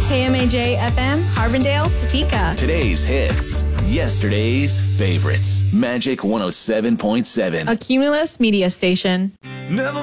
KMAJ FM, Harbondale, Topeka. Today's hits, yesterday's favorites. Magic 107.7. A Cumulus media station. Never